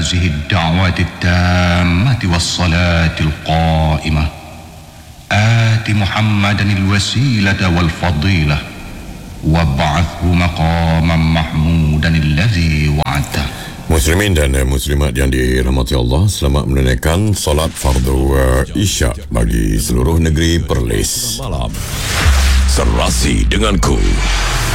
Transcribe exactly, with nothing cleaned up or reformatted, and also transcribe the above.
هذه الدعوة التامة والصلاة القائمة آت محمدا الوسيلة والفضيلة وابعثه مقاما محمودا الذي وعدته. Muslimin dan muslimat yang dirahmati Allah, selamat menunaikan solat fardu uh, Isya bagi seluruh negeri Perlis. Malam serasi denganku.